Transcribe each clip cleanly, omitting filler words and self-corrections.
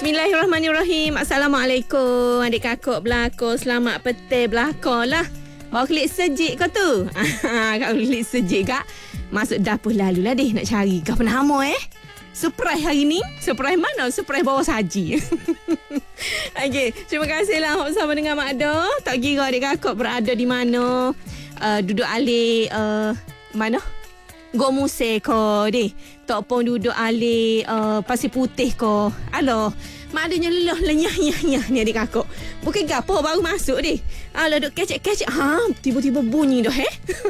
Bismillahirrahmanirrahim. Assalamualaikum adik kakak belakang. Selamat petang belakang lah. Bawa klik sejik kau tu. Kau klik sejik kak. Masuk dapur lalu lah deh nak cari kau penama surprise hari ni. Surprise mana? Surprise bawa saji. Okey, terima kasihlah bersama dengan Mak Do. Tak kira adik kakak berada di mana. Duduk alik mana? Gok Musik ko deh. Tak pun duduk alik Pasir Putih ko. Aloh, mak adanya lenyah ni adik kakak. Bukan gapo baru masuk deh. Alah duk kecek-kecek. Tiba-tiba bunyi dah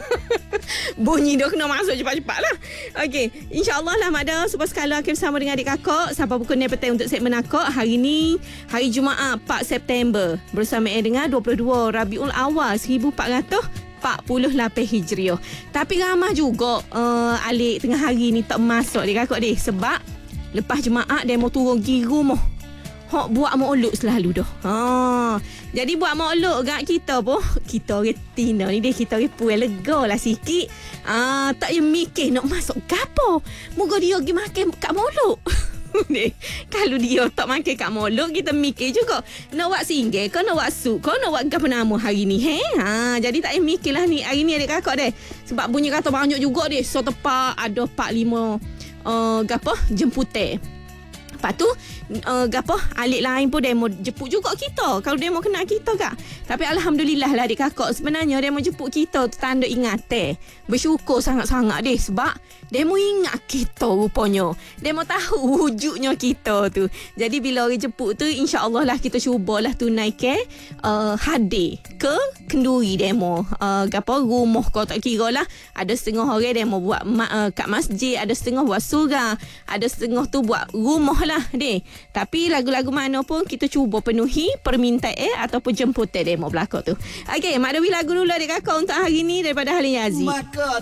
bunyi dah kena masuk cepat-cepat lah. Okey, insya-Allah lah Mak Da super sekala akan bersama dengan adik kakak sampai pukul 9 petang untuk segmen akak. Hari ni hari Jumaat 4 September bersamaan dengan 22 Rabiul Awal 1448 Hijriah. Tapi ramah juga alik tengah hari ni tak masuk dia kakak deh sebab lepas Jumaat dia mau turun pergi rumah. Hok buat mauluk selalu dah. Jadi buat mauluk gak kita pun kita orang Tina ni deh kita orang puas lega lah sikit. Tak payah mikir nak masuk gapo. Moga dia pergi makan kat mauluk. Kalau dia tak makan kat mauluk, kita mikir juga nak buat singgah ke, nak buat sup ke, nak buat apa nama hari ni jadi tak payah mikir lah ni hari ni adik kakak deh. Sebab bunyi kata banyak juga deh. So tepat ada 4-5 gapo jemputan. Lepas tu alik lain pun dia mau jemput juga kita kalau dia mau kenal kita kak. Tapi alhamdulillah lah adik kakak sebenarnya dia mau jemput kita tu tanda ingatan. Bersyukur sangat-sangat deh sebab dia mau ingat kita rupanya. Dia mau tahu wujudnya kita tu. Jadi bila orang jemput tu insya-Allah lah kita cubalah tunaikan hadir ke kenduri demo rumah kau tak kira lah. Ada setengah orang dia mau buat kat masjid, ada setengah buat surau, ada setengah tu buat rumah lah deh. Tapi lagu-lagu mana pun kita cuba penuhi permintaan ataupun jemputan demo belakang tu. Okey, Mak Dewi lagu dulu adik kakak untuk hari ni daripada Halim Yazid.